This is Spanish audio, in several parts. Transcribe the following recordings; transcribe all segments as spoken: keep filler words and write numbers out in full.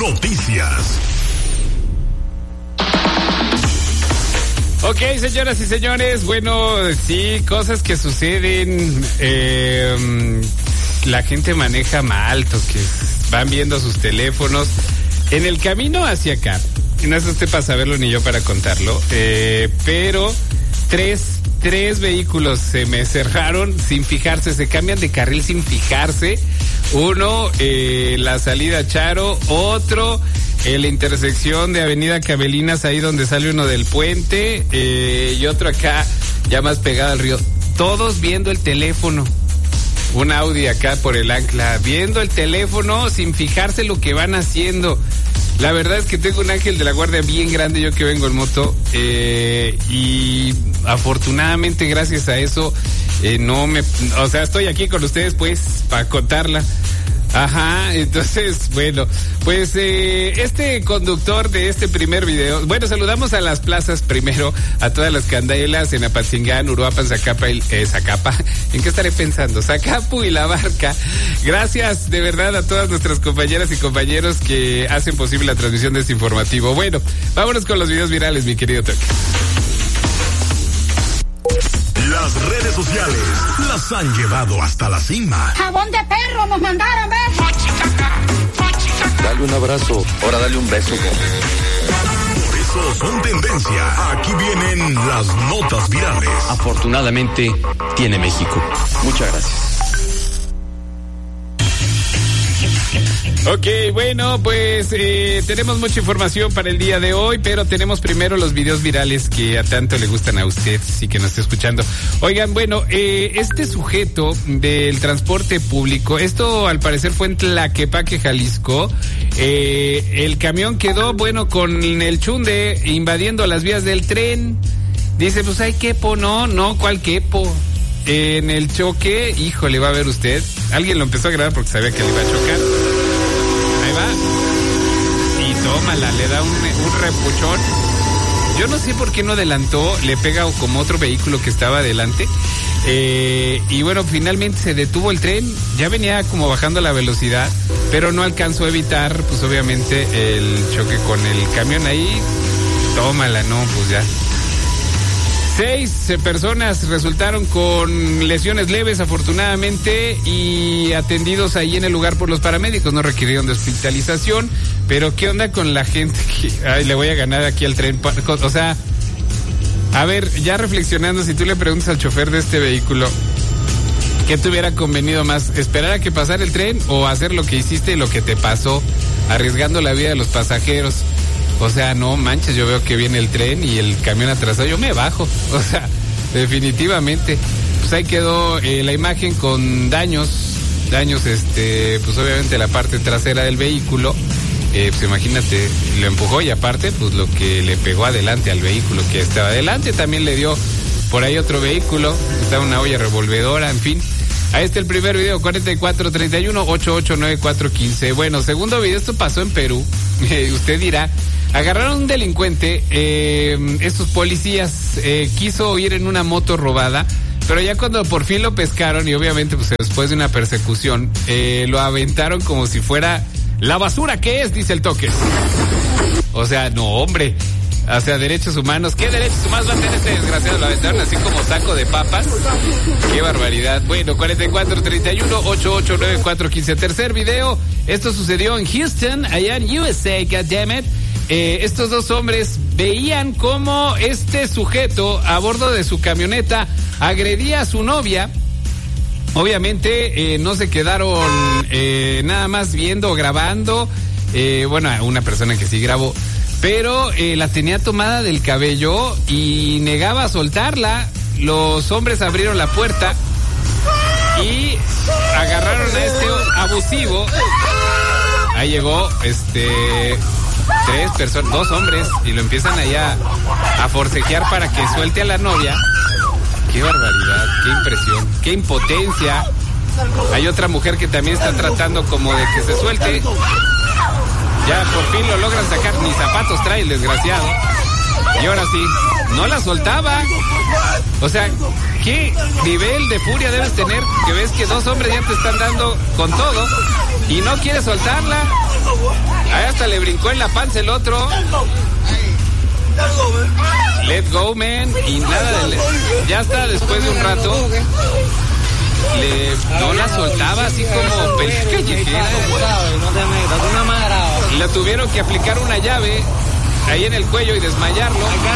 Noticias. Ok, señoras y señores, bueno, sí, cosas que suceden, eh, la gente maneja mal, que van viendo sus teléfonos en el camino hacia acá. No es usted para saberlo ni yo para contarlo, eh, pero tres, tres vehículos se me cerraron sin fijarse, se cambian de carril sin fijarse. Uno, eh, la salida Charo, otro, en la intersección de Avenida Cabelinas, ahí donde sale uno del puente, eh, y otro acá, ya más pegado al río. Todos viendo el teléfono. Un Audi acá por el ancla, viendo el teléfono sin fijarse lo que van haciendo. La verdad es que tengo un ángel de la guardia bien grande, yo que vengo en moto, eh, y afortunadamente gracias a eso, eh, no me, o sea, estoy aquí con ustedes pues, para contarla. Ajá, entonces, bueno, pues eh, este conductor de este primer video, bueno, saludamos a las plazas primero, a todas las candelas en Apatzingán, Uruapan, Zacapa, eh, Zacapa, ¿en qué estaré pensando? Zacapu y La Barca. Gracias de verdad a todas nuestras compañeras y compañeros que hacen posible la transmisión de este informativo. Bueno, vámonos con los videos virales, mi querido Toque. Las redes sociales las han llevado hasta la cima. Jabón de perro nos mandaron, ¿ves? Dale un abrazo, ahora dale un beso. Por eso son tendencia. Aquí vienen las notas virales. Afortunadamente tiene México. Muchas gracias. Ok, bueno, pues eh, tenemos mucha información para el día de hoy, pero tenemos primero los videos virales que a tanto le gustan a usted, sí que nos está escuchando. Oigan, bueno, eh, este sujeto del transporte público, esto al parecer fue en Tlaquepaque, Jalisco, eh, el camión quedó, bueno, con el chunde invadiendo las vías del tren. Dice, pues hay quepo, no, no, ¿cuál quepo? En el choque, híjole, va a ver usted, alguien lo empezó a grabar porque sabía que le iba a chocar. Ahí va. Y tómala, le da un, un repuchón. Yo no sé por qué no adelantó, le pega como otro vehículo que estaba adelante. Eh, y bueno, finalmente se detuvo el tren, ya venía como bajando la velocidad, pero no alcanzó a evitar, pues obviamente, el choque con el camión ahí. Tómala, no, pues ya. Seis personas resultaron con lesiones leves, afortunadamente, y atendidos ahí en el lugar por los paramédicos. No requirieron de hospitalización. Pero ¿qué onda con la gente que, ay, le voy a ganar aquí al tren? O sea, a ver, ya reflexionando, si tú le preguntas al chofer de este vehículo, ¿qué te hubiera convenido más? ¿Esperar a que pasara el tren o hacer lo que hiciste y lo que te pasó, arriesgando la vida de los pasajeros? O sea, no manches, yo veo que viene el tren y el camión atrasado, yo me bajo. O sea, definitivamente. Pues ahí quedó eh, la imagen con daños, daños, este, pues obviamente la parte trasera del vehículo. Eh, pues imagínate, lo empujó y aparte, pues lo que le pegó adelante al vehículo que estaba adelante, también le dio por ahí otro vehículo, estaba una olla revolvedora, en fin. Ahí está el primer video, cuarenta y cuatro treinta y uno, ochenta y ocho noventa y cuatro quince. Bueno, segundo video, esto pasó en Perú. Eh, usted dirá, agarraron a un delincuente, eh, estos policías, eh, quiso ir en una moto robada, pero ya cuando por fin lo pescaron y obviamente pues después de una persecución, eh, lo aventaron como si fuera la basura que es, dice el Toque. O sea, no, hombre. O sea, derechos humanos. ¿Qué derechos humanos va a tener este desgraciado? Lo aventaron así como saco de papas. Qué barbaridad. Bueno, cuarenta y cuatro treinta y uno, ochenta y ocho noventa y cuatro quince. Tercer video. Esto sucedió en Houston, allá en U S A, goddammit. Eh, estos dos hombres veían cómo este sujeto a bordo de su camioneta agredía a su novia. Obviamente eh, no se quedaron eh, nada más viendo o grabando. Eh, bueno, una persona que sí grabó, pero eh, la tenía tomada del cabello y negaba a soltarla. Los hombres abrieron la puerta y agarraron a este abusivo. Ahí llegó este tres personas, dos hombres, y lo empiezan allá a forcejear para que suelte a la novia. Qué barbaridad, qué impresión, qué impotencia. Hay otra mujer que también está tratando como de que se suelte. Ya por fin lo logran sacar, ni zapatos trae el desgraciado. Y ahora sí, no la soltaba. O sea, ¿qué nivel de furia debes tener que ves que dos hombres ya te están dando con todo y no quieres soltarla? Ahí hasta hasta le brincó en la panza el otro. Let go, man. Y nada, de, ya está, después de un rato, le, no la soltaba así como pelea callejera. Le tuvieron que aplicar una llave ahí en el cuello y desmayarlo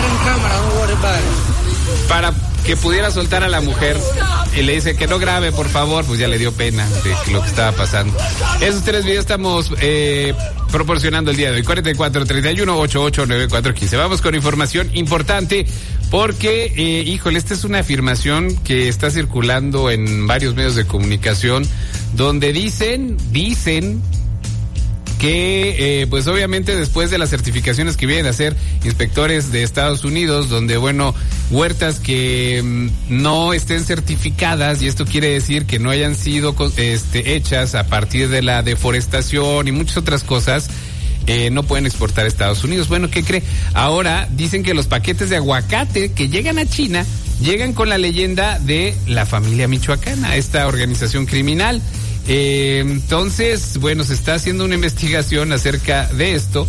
para que pudiera soltar a la mujer. Y le dice que no grabe, por favor. Pues ya le dio pena de lo que estaba pasando. Esos tres videos estamos eh, proporcionando el día de hoy. cuarenta y cuatro, treinta y uno, ochenta y ocho, noventa y cuatro, quince. Vamos con información importante porque, eh, híjole, esta es una afirmación que está circulando en varios medios de comunicación donde dicen, dicen que eh, pues obviamente después de las certificaciones que vienen a hacer inspectores de Estados Unidos, donde bueno, huertas que mm, no estén certificadas, y esto quiere decir que no hayan sido este, hechas a partir de la deforestación y muchas otras cosas, eh, no pueden exportar a Estados Unidos. Bueno, ¿qué cree? Ahora dicen que los paquetes de aguacate que llegan a China llegan con la leyenda de la familia michoacana, esta organización criminal. Eh, entonces, bueno, se está haciendo una investigación acerca de esto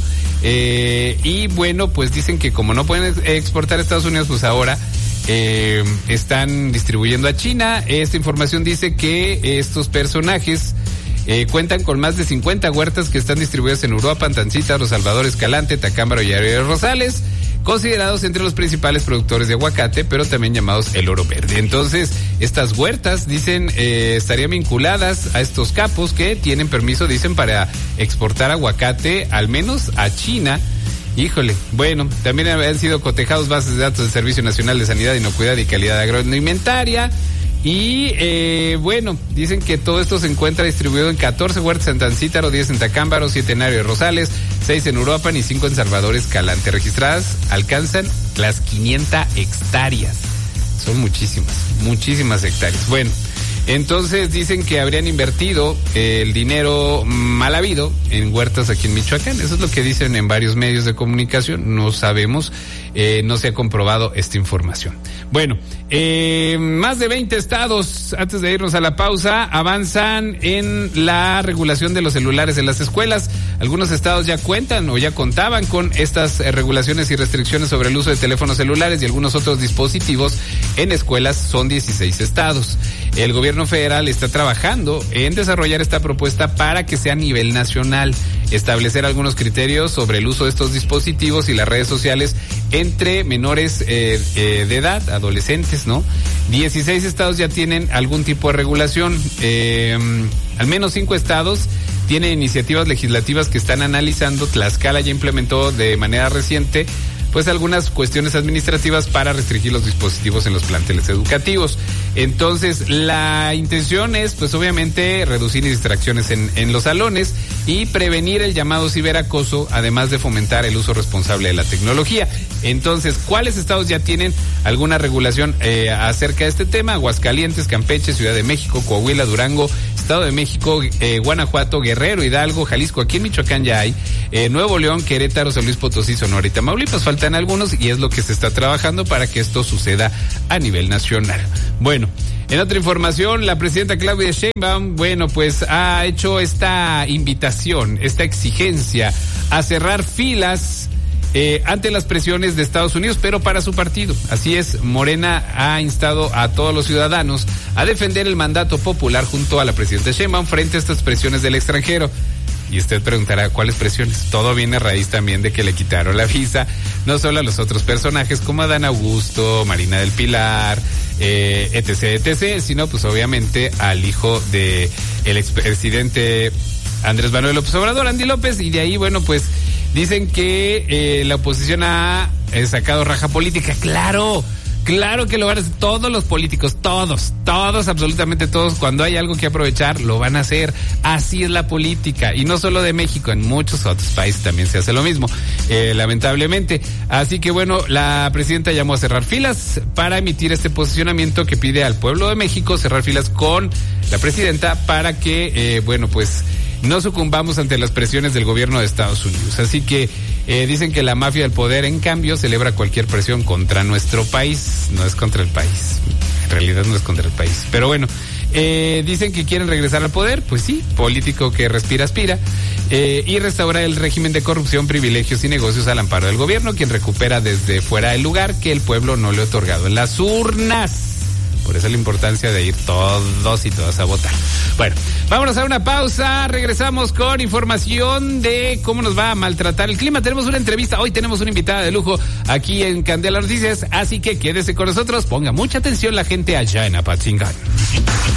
eh, y bueno, pues dicen que como no pueden exportar a Estados Unidos, pues ahora eh, están distribuyendo a China. Esta información dice que estos personajes eh, cuentan con más de cincuenta huertas que están distribuidas en Uruapan, Tancítaro, Los Salvador, Escalante, Tacámbaro y Arroyo de Rosales, considerados entre los principales productores de aguacate, pero también llamados el oro verde. Entonces, estas huertas, dicen, eh, estarían vinculadas a estos capos que tienen permiso, dicen, para exportar aguacate, al menos a China. Híjole, bueno, también han sido cotejados bases de datos del Servicio Nacional de Sanidad, Inocuidad y Calidad Agroalimentaria. Y eh, bueno, dicen que todo esto se encuentra distribuido en catorce huertas en Tancítaro, diez en Tacámbaro, siete en Arroyo de Rosales, seis en Uruapan y cinco en Salvador Escalante. Registradas alcanzan las quinientas hectáreas. Son muchísimas, muchísimas hectáreas. Bueno, entonces dicen que habrían invertido eh, el dinero mal habido en huertas aquí en Michoacán. Eso es lo que dicen en varios medios de comunicación. No sabemos, eh, no se ha comprobado esta información. Bueno, eh, más de veinte estados, antes de irnos a la pausa, avanzan en la regulación de los celulares en las escuelas. Algunos estados ya cuentan o ya contaban con estas eh, regulaciones y restricciones sobre el uso de teléfonos celulares y algunos otros dispositivos en escuelas. Son dieciséis estados. El gobierno federal está trabajando en desarrollar esta propuesta para que sea a nivel nacional, establecer algunos criterios sobre el uso de estos dispositivos y las redes sociales entre menores eh, eh, de edad, adolescentes, ¿no? dieciséis estados ya tienen algún tipo de regulación, eh, al menos cinco estados tienen iniciativas legislativas que están analizando. Tlaxcala ya implementó de manera reciente pues algunas cuestiones administrativas para restringir los dispositivos en los planteles educativos. Entonces, la intención es, pues obviamente, reducir distracciones en, en los salones y prevenir el llamado ciberacoso, además de fomentar el uso responsable de la tecnología. Entonces, ¿cuáles estados ya tienen alguna regulación eh, acerca de este tema? Aguascalientes, Campeche, Ciudad de México, Coahuila, Durango, Estado de México, eh, Guanajuato, Guerrero, Hidalgo, Jalisco. Aquí en Michoacán ya hay, eh, Nuevo León, Querétaro, San Luis Potosí, Sonora y Tamaulipas. Faltan algunos y es lo que se está trabajando para que esto suceda a nivel nacional. Bueno, en otra información, la presidenta Claudia Sheinbaum, bueno, pues ha hecho esta invitación, esta exigencia a cerrar filas eh, ante las presiones de Estados Unidos, pero para su partido. Así es, Morena ha instado a todos los ciudadanos a defender el mandato popular junto a la presidenta Sheinbaum frente a estas presiones del extranjero. Y usted preguntará, ¿cuáles presiones? Todo viene a raíz también de que le quitaron la visa, no solo a los otros personajes como Adán Augusto, Marina del Pilar, eh, etc, etc, sino pues obviamente al hijo de el expresidente Andrés Manuel López Obrador, Andy López, y de ahí, bueno, pues dicen que eh, la oposición ha eh, sacado raja política. ¡Claro! Claro que lo van a hacer todos los políticos, todos, todos, absolutamente todos. Cuando hay algo que aprovechar, lo van a hacer. Así es la política. Y no solo de México, en muchos otros países también se hace lo mismo, eh, lamentablemente. Así que bueno, la presidenta llamó a cerrar filas para emitir este posicionamiento que pide al pueblo de México cerrar filas con la presidenta para que, eh, bueno, pues no sucumbamos ante las presiones del gobierno de Estados Unidos. Así que eh, dicen que la mafia del poder, en cambio, celebra cualquier presión contra nuestro país. No es contra el país. En realidad no es contra el país. Pero bueno, Eh, dicen que quieren regresar al poder, pues sí, político que respira, aspira. Eh, y restaurar el régimen de corrupción, privilegios y negocios al amparo del gobierno, quien recupera desde fuera del lugar que el pueblo no le ha otorgado en las urnas. Por eso la importancia de ir todos y todas a votar. Bueno, vámonos a una pausa. Regresamos con información de cómo nos va a maltratar el clima. Tenemos una entrevista. Hoy tenemos una invitada de lujo aquí en Candela Noticias. Así que quédese con nosotros. Ponga mucha atención la gente allá en Apatzingán.